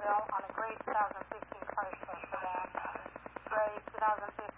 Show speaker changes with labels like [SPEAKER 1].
[SPEAKER 1] bill on a gray 2015 Chrysler sedan. Gray 2015